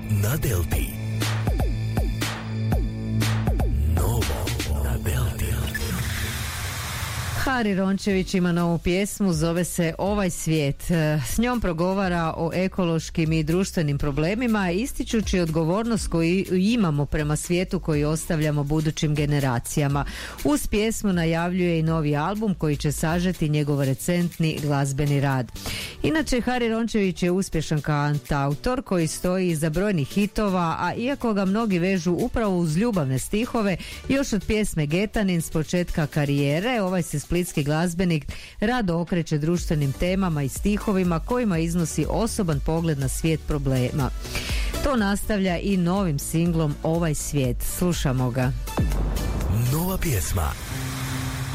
na Delti. Novo na Delti. Hari Rončević ima novu pjesmu, zove se Ovaj svijet. S njom progovara o ekološkim i društvenim problemima, ističući odgovornost koju imamo prema svijetu koji ostavljamo budućim generacijama. Uz pjesmu najavljuje i novi album koji će sažeti njegov recentni glazbeni rad. Inače, Hari Rončević je uspješan kantautor koji stoji iza brojnih hitova, a iako ga mnogi vežu upravo uz ljubavne stihove, još od pjesme Getanin s početka karijere, ovaj se splitski glazbenik rado okreće društvenim temama i stihovima kojima iznosi osoban pogled na svijet problema. To nastavlja i novim singlom Ovaj svijet. Slušamo ga. Nova pjesma